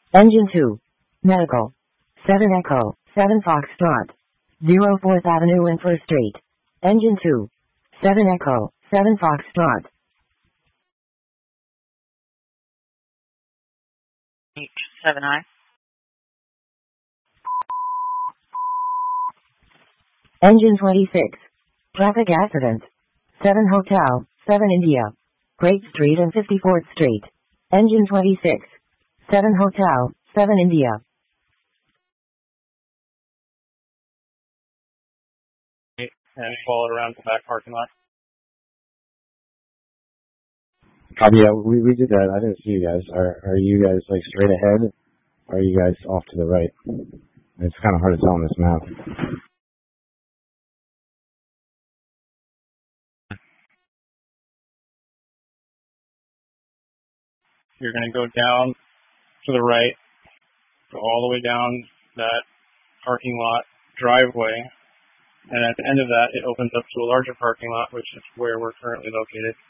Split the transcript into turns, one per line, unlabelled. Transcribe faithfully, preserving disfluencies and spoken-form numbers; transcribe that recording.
Engine two. Medical. seven Echo, seven Foxtrot. zero fourth Avenue and First Street. Engine two. seven Echo, seven Foxtrot.
seven I.
Engine twenty-six. Traffic accident. seven Hotel, seven India. Great Street and fifty-fourth Street. Engine twenty-six. seven Hotel, seven India.
And follow it around the back parking lot.
Um, yeah, we, we did that. I didn't see you guys. Are are you guys like straight ahead? Or are you guys off to the right? It's kind of hard to tell on this map.
You're going to go down to the right, go all the way down that parking lot driveway, and at the end of that, it opens up to a larger parking lot, which is where we're currently located.